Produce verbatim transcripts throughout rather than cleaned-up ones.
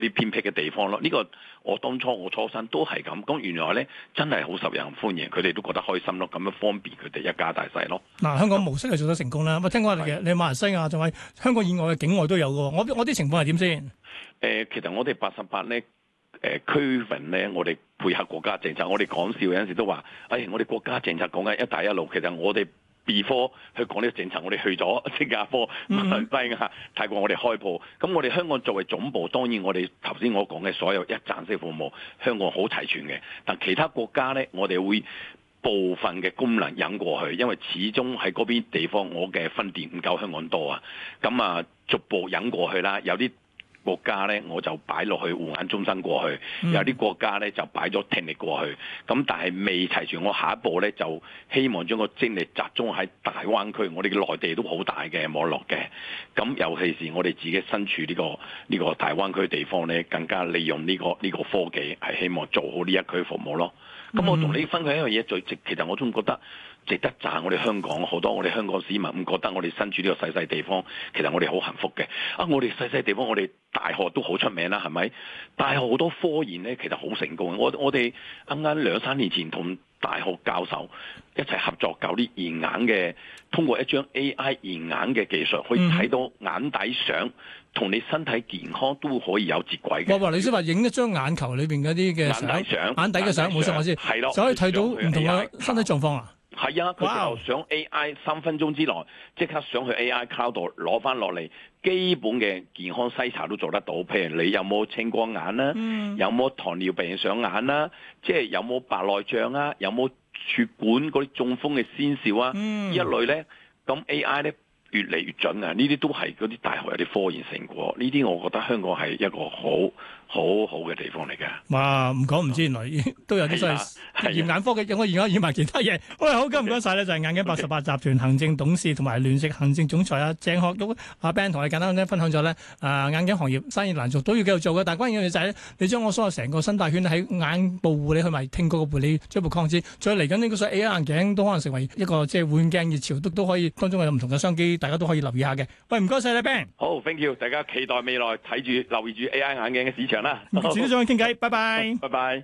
啲偏僻嘅地方咯。呢、這個我當初我初生都係咁，咁原來咧真係好受人歡迎，佢哋都覺得開心咯，咁樣方便佢哋一家大細咯。 嗱，香港模式係做得成功啦。咁聽講你嘅你馬來西亞仲係香港以外嘅境外都有嘅喎。我我啲情況係點先？誒、 呃，其實我哋八十八咧。誒區域咧，我哋配合國家政策，我哋講笑有陣時都話，誒、哎、我哋國家政策講緊一帶一路，其實我哋 before 去講呢個政策，我哋去咗新加坡、馬來西亞、泰國，我哋開鋪。咁我哋香港作為總部，當然我哋頭先我講嘅所有一站式服務，香港好齊全嘅。但其他國家咧，我哋會部分嘅功能引過去，因為始終喺嗰邊地方，我嘅分店唔夠香港多啊。咁啊，逐步引過去啦，有啲國家咧我就擺落去護眼中心過去，有啲國家咧就擺咗聽力過去，咁但係未齊全。我下一步咧就希望將個精力集中喺大灣區，我哋嘅內地都好大嘅網絡嘅，咁尤其是我哋自己身處呢個呢個大灣區地方咧，更加利用呢個呢個科技，係希望做好呢一區服務咯。咁我同你分享一樣嘢，最值，其實我仲覺得值得讚我哋香港好多，我哋香港市民唔覺得我哋身處呢個細細地方，其實我哋好幸福嘅。啊，我哋細細地方，我哋大學都好出名啦，係咪？大學好多科研咧，其實好成功。我我哋啱啱兩三年前同大學教授一齊合作搞啲驗眼嘅，通過一張 A I 驗眼嘅技術，可以睇到眼底相同你身體健康都可以有接軌嘅。 我話你先話影一張眼球裏邊嗰啲嘅眼底相， 眼底嘅相冇錯我知， 係咯， 就可以睇到唔同嘅身體狀況啊。 係啊，佢就上 A I 三分鐘之內即刻上去 A I cloud 度攞翻落嚟，基本嘅健康篩查都做得到。譬如你有冇青光眼啦、啊，嗯、有冇糖尿病上眼啦、啊，即係有冇白內障啊，有冇血管嗰啲中風嘅先兆啊，嗯、一類咧，咁 A I 咧越嚟越準啊！呢啲都係嗰啲大學有啲科研成果，呢啲我覺得香港係一個好好好嘅地方嚟嘅。 哇！唔講唔知，原來都有啲所謂驗眼科嘅，我而家驗埋其他嘢。喂，好，咁唔該晒咧，就係眼鏡八十八集團行政董事同埋聯席行政總裁啊鄭學玉阿 Ben 同你簡單咧分享咗咧，啊眼鏡行業生意難做都要繼續做嘅，但係關鍵嘅嘢就係咧，你將我所有成個生態圈喺眼部護理去埋聽覺嘅護理進一步擴展，再嚟緊呢個所謂 A I 眼鏡都可能成為一個即係換鏡熱潮，都都可以當中有唔同嘅商機，大家都可以留意下嘅。喂，唔該晒你 Ben。 好 ，thank you，大家期待未來睇住留意住 A I 眼鏡嘅市場啦。 遲啲再傾偈，拜拜。 拜拜。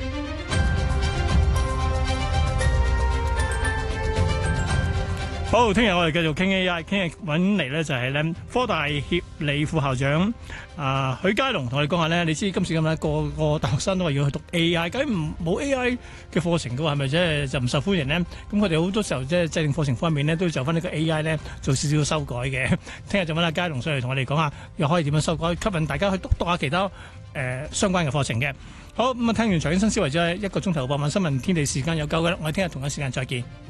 好，聽日我哋繼續傾 A I， 傾日揾嚟咧就係咧科大協理副校長啊、呃、許佳龍同我哋講下咧，你知今時今日個個大學生都話要去讀 A I， 究竟唔冇 A I 嘅課程嘅話，係咪即係就唔受歡迎咧？咁佢哋好多時候即係制定課程方面咧，都要就翻呢個 A I 咧做少少修改嘅。聽日就揾阿佳龍上嚟同我哋講下，又可以點樣修改，吸引大家去讀讀下其他誒、呃、相關嘅課程嘅。好，咁啊，聽完財經新思維之後，一個鐘頭百萬新聞天地時間有夠嘅啦，我哋聽日同一時間再見。